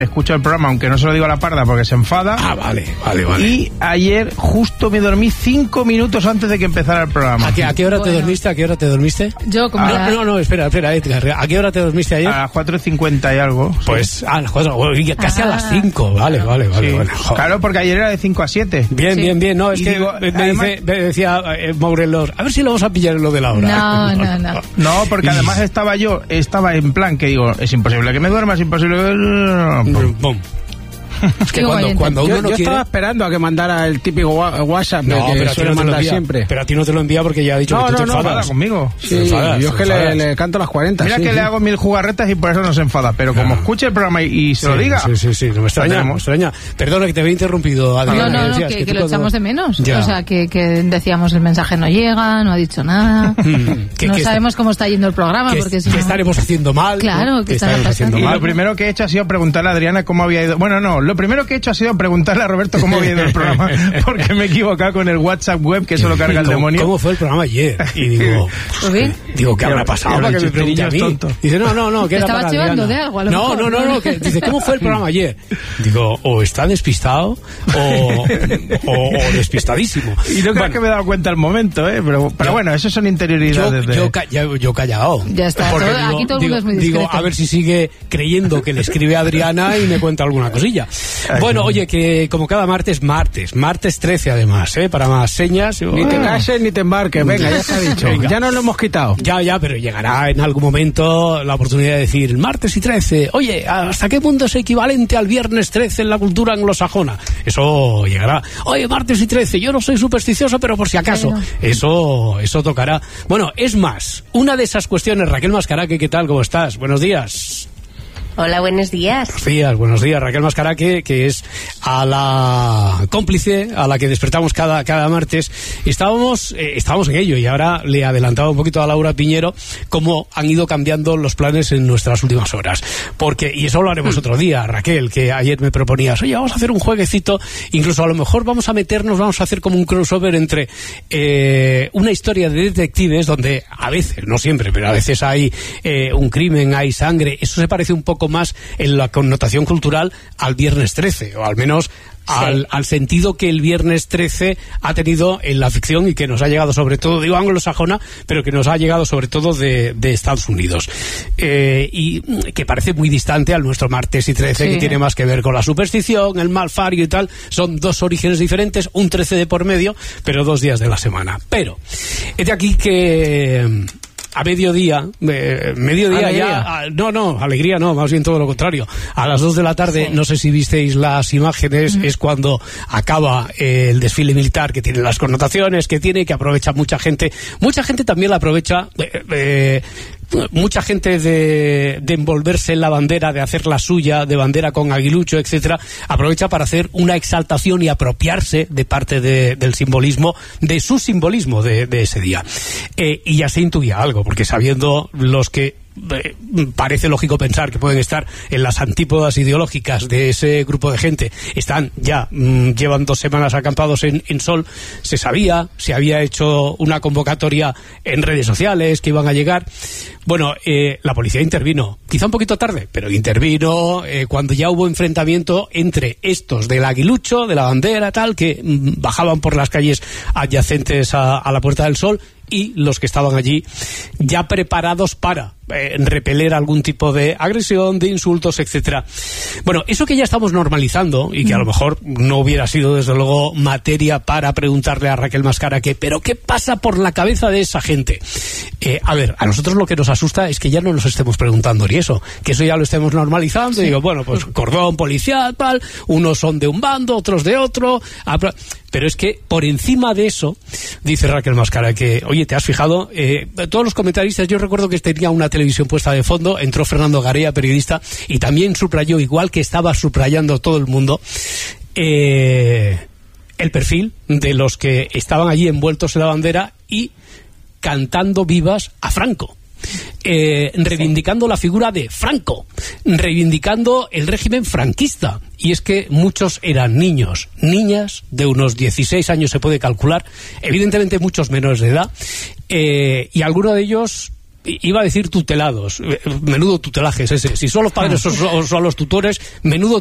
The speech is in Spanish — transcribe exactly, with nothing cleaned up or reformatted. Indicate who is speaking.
Speaker 1: escucho el programa, aunque no se lo digo a la parda porque se enfada.
Speaker 2: Ah, vale, vale, vale.
Speaker 1: Y ayer justo me dormí cinco minutos antes de que empezara el programa.
Speaker 2: ¿A qué, a qué hora bueno. te dormiste? ¿A qué hora te dormiste?
Speaker 3: Yo, como
Speaker 2: ah,
Speaker 3: ya...
Speaker 2: No, no, espera, espera, Edgar. ¿A qué hora te dormiste ayer?
Speaker 1: A las cuatro y cincuenta y algo.
Speaker 2: Pues
Speaker 1: sí.
Speaker 2: a las cuatro, casi ah. a las cinco. Vale, vale, vale.
Speaker 1: Sí.
Speaker 2: vale.
Speaker 1: Claro, porque ayer era de cinco a siete.
Speaker 2: Bien,
Speaker 3: sí.
Speaker 2: bien, bien. No, es
Speaker 1: y
Speaker 2: que
Speaker 1: digo,
Speaker 2: me,
Speaker 1: además...
Speaker 2: dice, me decía eh, Morelos, a ver si lo vamos a pillar en lo de la hora.
Speaker 3: No, no, no.
Speaker 1: No, porque además estaba yo, estaba en plan que digo, es imposible que me duerma, es imposible que...
Speaker 2: Bom. Es que cuando, cuando uno
Speaker 4: yo,
Speaker 2: no
Speaker 4: yo
Speaker 2: quiere...
Speaker 4: estaba esperando a que mandara el típico WhatsApp
Speaker 2: no,
Speaker 4: que
Speaker 2: pero
Speaker 4: suele
Speaker 2: no
Speaker 4: mandar
Speaker 2: envía,
Speaker 4: siempre.
Speaker 2: Pero a ti no te lo envía porque ya ha dicho
Speaker 4: no,
Speaker 2: que tú
Speaker 4: no,
Speaker 2: te
Speaker 4: no,
Speaker 2: enfadas.
Speaker 1: No, conmigo.
Speaker 4: Sí, enfadas, yo es que le, le canto las cuarenta.
Speaker 1: Mira
Speaker 4: sí,
Speaker 1: que
Speaker 4: sí.
Speaker 1: le hago mil jugarretas y por eso no se enfada. Pero como no. escuche el programa y, y se
Speaker 2: sí,
Speaker 1: lo diga...
Speaker 2: Sí, sí, sí, no me extraña, me extraña. Perdona que te había interrumpido, Adriana.
Speaker 3: No, no, no,
Speaker 2: que,
Speaker 3: que,
Speaker 2: que,
Speaker 3: que lo
Speaker 2: cuando...
Speaker 3: echamos de menos.
Speaker 2: Ya.
Speaker 3: O sea, que, que decíamos el mensaje no llega, no ha dicho nada.
Speaker 2: que,
Speaker 3: no
Speaker 2: que
Speaker 3: sabemos cómo está yendo el programa.
Speaker 2: Que,
Speaker 3: porque si
Speaker 2: que
Speaker 3: no...
Speaker 2: estaremos haciendo mal.
Speaker 3: Claro,
Speaker 2: ¿no?
Speaker 3: que,
Speaker 2: que estaremos haciendo
Speaker 1: y
Speaker 2: mal.
Speaker 1: lo primero que he hecho ha sido preguntarle a Adriana cómo había ido... Bueno, no, lo primero que he hecho ha sido preguntarle a Roberto cómo había ido el programa, porque me he equivocado con el WhatsApp web, que eso lo carga el
Speaker 2: ¿Cómo,
Speaker 1: demonio.
Speaker 2: ¿Cómo fue el programa ayer? Y digo,
Speaker 3: ¿Sí?
Speaker 2: digo ¿qué habrá pasado? Para que me pregunte a mí.
Speaker 1: Tonto.
Speaker 2: Dice, no, no, no, que era
Speaker 3: estaba
Speaker 2: para
Speaker 3: chivando
Speaker 2: Adriana.
Speaker 3: de algo, a lo
Speaker 2: no,
Speaker 3: mejor.
Speaker 2: no, no, no, que, dice, ¿cómo fue el programa ayer? Digo, o está despistado o, o, o despistadísimo.
Speaker 1: Y no creo
Speaker 2: bueno,
Speaker 1: que me he dado cuenta al momento, ¿eh? Pero, pero
Speaker 2: yo,
Speaker 1: bueno, eso son interioridades.
Speaker 2: Yo,
Speaker 1: de...
Speaker 2: yo, yo, yo callado.
Speaker 3: Ya está,
Speaker 2: Porque
Speaker 3: todo,
Speaker 2: digo,
Speaker 3: aquí todo el
Speaker 2: digo,
Speaker 3: mundo es muy discreto.
Speaker 2: digo, a ver si sigue creyendo que le escribe a Adriana y me cuenta alguna cosilla. Bueno, oye, que como cada martes, martes, martes trece además, ¿eh? Para más señas.
Speaker 4: Ni te cases ni te embarques, venga, ya se ha dicho.
Speaker 2: Venga.
Speaker 4: Ya nos lo hemos quitado.
Speaker 2: Ya, ya, pero llegará en algún momento la oportunidad de decir martes y trece. Oye, ¿hasta qué punto es equivalente al viernes trece en la cultura anglosajona? Eso llegará. Oye, martes y trece, yo no soy supersticioso, pero por si acaso. Bueno. Eso, eso tocará. Bueno, es más, una de esas cuestiones, Raquel Mascaraque, ¿qué tal? ¿Cómo estás? Buenos días.
Speaker 5: Hola, buenos días.
Speaker 2: Buenos días, buenos días. Raquel Mascaraque, que es a la cómplice, a la que despertamos cada, cada martes. Estábamos, eh, estábamos en ello y ahora le adelantaba un poquito a Laura Piñero cómo han ido cambiando los planes en nuestras últimas horas. Porque, y eso lo haremos otro día, Raquel, que ayer me proponías, oye, vamos a hacer un jueguecito, incluso a lo mejor vamos a meternos, vamos a hacer como un crossover entre eh, una historia de detectives donde a veces, no siempre, pero a veces hay eh, un crimen, hay sangre, eso se parece un poco más en la connotación cultural al viernes trece, o al menos al, sí. al sentido que el viernes trece ha tenido en la ficción y que nos ha llegado sobre todo, digo anglosajona, pero que nos ha llegado sobre todo de, de Estados Unidos. Eh, y que parece muy distante al nuestro martes y trece, sí. que tiene más que ver con la superstición, el malfario y tal. Son dos orígenes diferentes, un trece de por medio, pero dos días de la semana. Pero, es de aquí que... a mediodía, eh, mediodía
Speaker 4: ¿Alegría?
Speaker 2: ya, a, no, no, alegría no, más bien todo lo contrario. A las dos de la tarde, sí. no sé si visteis las imágenes, mm. es cuando acaba eh, el desfile militar, que tiene las connotaciones que tiene, que aprovecha mucha gente. Mucha gente también la aprovecha, eh, eh, mucha gente de, de envolverse en la bandera, de hacer la suya, de bandera con aguilucho, etcétera, aprovecha para hacer una exaltación y apropiarse de parte de, del simbolismo, de su simbolismo de, de ese día. Eh, y ya se intuía algo, porque sabiendo los que Eh, parece lógico pensar que pueden estar en las antípodas ideológicas de ese grupo de gente, están ya, mmm, llevan dos semanas acampados en, en Sol, se sabía, se había hecho una convocatoria en redes sociales que iban a llegar. Bueno, eh, la policía intervino, quizá un poquito tarde, pero intervino eh, cuando ya hubo enfrentamiento entre estos del aguilucho, de la bandera, tal, que mmm, bajaban por las calles adyacentes a, a la Puerta del Sol, y los que estaban allí ya preparados para eh, repeler algún tipo de agresión, de insultos, etcétera. Bueno, eso que ya estamos normalizando y que a lo mejor no hubiera sido desde luego materia para preguntarle a Raquel Mascaraque, pero ¿qué pasa por la cabeza de esa gente? Eh, a ver, a nosotros lo que nos asusta es que ya no nos estemos preguntando ni eso, que eso ya lo estemos normalizando, sí. y digo, bueno, pues cordón policial, tal, unos son de un bando, otros de otro, pero es que por encima de eso, dice Raquel Mascaraque, oye, ¿te has fijado? Eh, todos los comentaristas, yo recuerdo que tenía una televisión puesta de fondo, entró Fernando Garea, periodista, y también subrayó, igual que estaba subrayando todo el mundo, eh, el perfil de los que estaban allí envueltos en la bandera y cantando vivas a Franco. Eh, reivindicando la figura de Franco, reivindicando el régimen franquista. Y es que muchos eran niños, niñas de unos dieciséis años se puede calcular, evidentemente muchos menores de edad, eh, y alguno de ellos iba a decir tutelados, menudo tutelaje es ese. Si son los padres o son, son los tutores, menudo